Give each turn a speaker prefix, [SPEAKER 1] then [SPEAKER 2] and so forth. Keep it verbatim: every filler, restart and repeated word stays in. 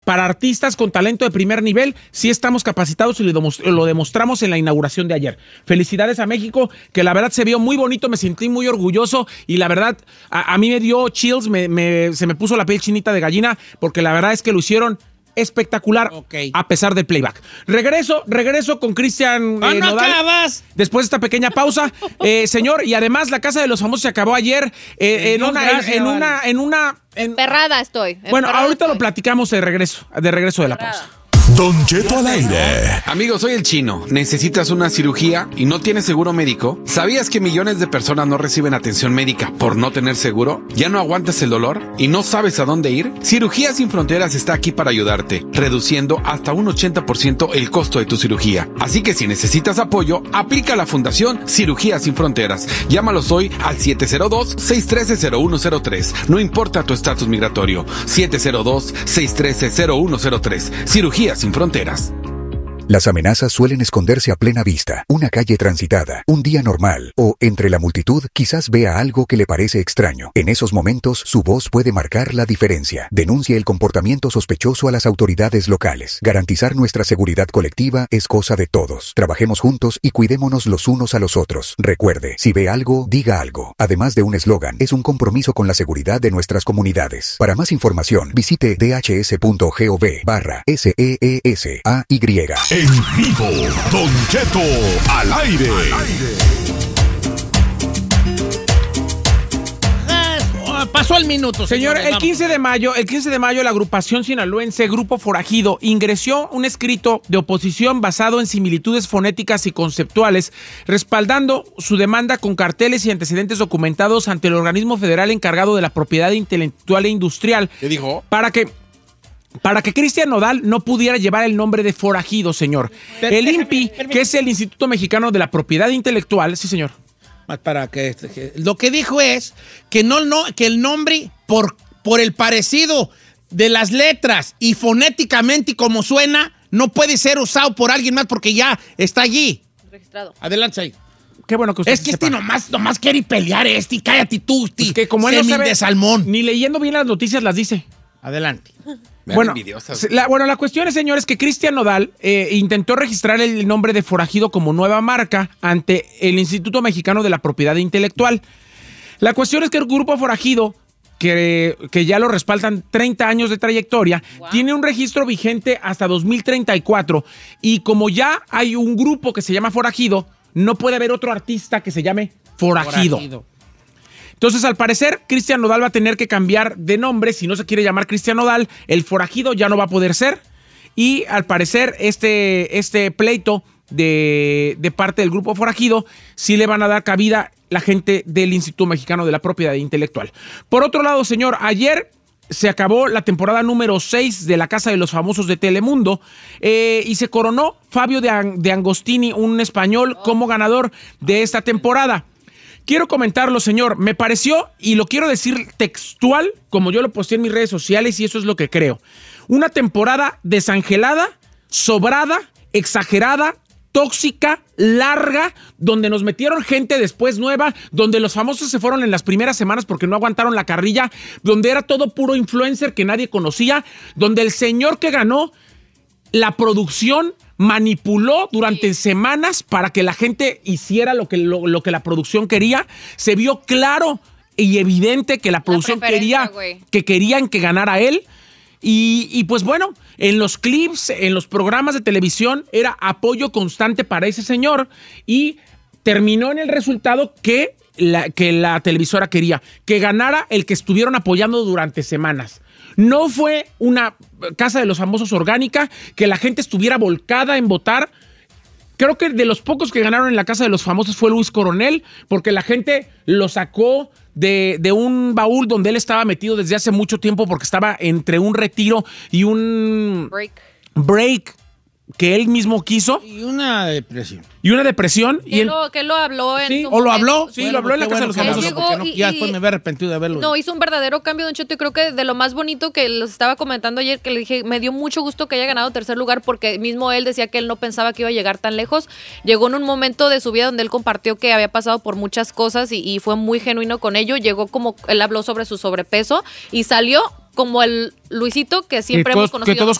[SPEAKER 1] para artistas con talento de primer nivel. Sí estamos capacitados y lo, demos- lo demostramos en la inauguración de ayer. Felicidades a México, que la verdad se vio muy bonito, me sentí muy orgulloso y la verdad a, a mí me dio chills, me, me, se me puso la piel chinita de gallina, porque la verdad es que lo hicieron espectacular, okay, a pesar del playback. Regreso, regreso con Cristian
[SPEAKER 2] ¡Oh,
[SPEAKER 1] eh,
[SPEAKER 2] no
[SPEAKER 1] Nodal.
[SPEAKER 2] acabas!
[SPEAKER 1] Después de esta pequeña pausa, eh, señor, y además la Casa de los Famosos se acabó ayer eh, en,
[SPEAKER 2] Dios,
[SPEAKER 1] una,
[SPEAKER 2] gracias,
[SPEAKER 1] en, en
[SPEAKER 2] vale.
[SPEAKER 1] una, en una, en
[SPEAKER 3] Perrada estoy.
[SPEAKER 1] Bueno,
[SPEAKER 3] Emperrada
[SPEAKER 1] ahorita
[SPEAKER 3] estoy.
[SPEAKER 1] lo platicamos de regreso, de regreso de la
[SPEAKER 3] Perrada.
[SPEAKER 1] pausa.
[SPEAKER 4] Don Cheto al aire.
[SPEAKER 5] Amigo, soy el Chino. ¿Necesitas una cirugía y no tienes seguro médico? ¿Sabías que millones de personas no reciben atención médica por no tener seguro? ¿Ya no aguantas el dolor y no sabes a dónde ir? Cirugía Sin Fronteras está aquí para ayudarte, reduciendo hasta un ochenta por ciento el costo de tu cirugía. Así que si necesitas apoyo, aplica a la Fundación Cirugía Sin Fronteras. Llámalos hoy al siete cero dos, seis uno tres, cero uno cero tres. No importa tu estatus migratorio. siete cero dos, seis uno tres, cero uno cero tres. Cirugía Sin Fronteras.
[SPEAKER 6] Las amenazas suelen esconderse a plena vista, una calle transitada, un día normal, o entre la multitud quizás vea algo que le parece extraño. En esos momentos, su voz puede marcar la diferencia. Denuncie el comportamiento sospechoso a las autoridades locales. Garantizar nuestra seguridad colectiva es cosa de todos. Trabajemos juntos y cuidémonos los unos a los otros. Recuerde, si ve algo, diga algo. Además de un eslogan, es un compromiso con la seguridad de nuestras comunidades. Para más información, visite dhs.gov barra S E E S A Y.
[SPEAKER 4] En vivo, Don Cheto al aire.
[SPEAKER 2] Ah, pasó el minuto,
[SPEAKER 1] Señor,
[SPEAKER 2] señores,
[SPEAKER 1] el
[SPEAKER 2] vamos.
[SPEAKER 1] quince de mayo, el quince de mayo, la agrupación sinaloense Grupo Forajido ingresó un escrito de oposición basado en similitudes fonéticas y conceptuales, respaldando su demanda con carteles y antecedentes documentados ante el organismo federal encargado de la propiedad intelectual e industrial.
[SPEAKER 5] ¿Qué dijo?
[SPEAKER 1] Para que Para que Cristian Nodal no pudiera llevar el nombre de forajido, señor.
[SPEAKER 2] Pero,
[SPEAKER 1] El I N
[SPEAKER 2] déjame,
[SPEAKER 1] P I,
[SPEAKER 2] permíteme.
[SPEAKER 1] que es el Instituto Mexicano de la Propiedad Intelectual, sí, señor.
[SPEAKER 2] Más para que, que- lo que dijo es que no, no que el nombre por, por el parecido de las letras y fonéticamente y como suena no puede ser usado por alguien más porque ya está allí.
[SPEAKER 3] Registrado.
[SPEAKER 2] Adelante ahí.
[SPEAKER 1] Qué bueno que usted
[SPEAKER 2] Es que
[SPEAKER 1] sepa.
[SPEAKER 2] este nomás, nomás quiere pelear este y cállate tú,
[SPEAKER 1] Es
[SPEAKER 2] ti,
[SPEAKER 1] que como él no
[SPEAKER 2] semín
[SPEAKER 1] sabe,
[SPEAKER 2] de salmón.
[SPEAKER 1] ni leyendo bien las noticias las dice.
[SPEAKER 2] Adelante.
[SPEAKER 5] Me
[SPEAKER 1] Bueno,
[SPEAKER 5] dan envidiosas.
[SPEAKER 1] se- la, bueno, la cuestión es, señores, que Cristian Nodal eh, intentó registrar el nombre de forajido como nueva marca ante el Instituto Mexicano de la Propiedad Intelectual. La cuestión es que el Grupo Forajido, que, que ya lo respaldan treinta años de trayectoria,
[SPEAKER 3] Wow.
[SPEAKER 1] tiene un registro vigente hasta dos mil treinta y cuatro, y como ya hay un grupo que se llama Forajido, no puede haber otro artista que se llame Forajido.
[SPEAKER 2] Forajido.
[SPEAKER 1] Entonces, al parecer, Cristian Nodal va a tener que cambiar de nombre. Si no se quiere llamar Cristian Nodal, el forajido ya no va a poder ser. Y al parecer, este, este pleito de, de parte del Grupo Forajido sí le van a dar cabida la gente del Instituto Mexicano de la Propiedad Intelectual. Por otro lado, señor, ayer se acabó la temporada número seis de La Casa de los Famosos de Telemundo eh, y se coronó Fabio de, An- de Angostini, un español, como ganador de esta temporada. Quiero comentarlo, señor. Me pareció, y lo quiero decir textual, como yo lo posteé en mis redes sociales, y eso es lo que creo. Una temporada desangelada, sobrada, exagerada, tóxica, larga, donde nos metieron gente después nueva, donde los famosos se fueron en las primeras semanas porque no aguantaron la carrilla, donde era todo puro influencer que nadie conocía, donde el señor que ganó, la producción manipuló durante semanas para que la gente hiciera lo que, lo, lo que la producción quería. Se vio claro y evidente que la producción
[SPEAKER 3] preferencia,
[SPEAKER 1] quería
[SPEAKER 3] güey.
[SPEAKER 1] que querían que ganara él. Y, y pues bueno, en los clips, en los programas de televisión, era apoyo constante para ese señor y terminó en el resultado que la, que la televisora quería, que ganara el que estuvieron apoyando durante semanas. No fue una Casa de los Famosos orgánica, que la gente estuviera volcada en votar. Creo que de los pocos que ganaron en la Casa de los Famosos fue Luis Coronel, porque la gente lo sacó de, de un baúl donde él estaba metido desde hace mucho tiempo, porque estaba entre un retiro y un
[SPEAKER 3] Break.
[SPEAKER 1] break que él mismo quiso
[SPEAKER 2] Y una depresión.
[SPEAKER 1] y una depresión. Y
[SPEAKER 3] Que
[SPEAKER 1] él,
[SPEAKER 3] lo, que lo habló en
[SPEAKER 1] Sí,
[SPEAKER 3] su
[SPEAKER 2] ¿O lo habló?
[SPEAKER 3] momento.
[SPEAKER 1] Sí, lo habló en la
[SPEAKER 2] qué
[SPEAKER 1] Casa de los
[SPEAKER 2] que lo
[SPEAKER 1] Famosos.
[SPEAKER 2] hizo,
[SPEAKER 3] Llegó
[SPEAKER 2] porque no-
[SPEAKER 3] y-
[SPEAKER 2] ya
[SPEAKER 3] y-
[SPEAKER 2] después me había arrepentido de haberlo.
[SPEAKER 3] No, hizo un verdadero cambio, Don Cheto, y creo que de lo más bonito que les estaba comentando ayer, que le dije, me dio mucho gusto que haya ganado tercer lugar, porque mismo él decía que él no pensaba que iba a llegar tan lejos. Llegó en un momento de su vida donde él compartió que había pasado por muchas cosas y, y fue muy genuino con ello. Llegó como, él habló sobre su sobrepeso y salió como el Luisito que siempre
[SPEAKER 1] que
[SPEAKER 3] hemos
[SPEAKER 1] todos,
[SPEAKER 3] conocido.
[SPEAKER 1] que todos